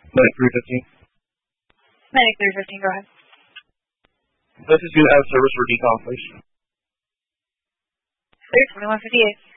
Medic 315. Medic 315, go ahead. This is going to have service for decom, please. Clear 2158.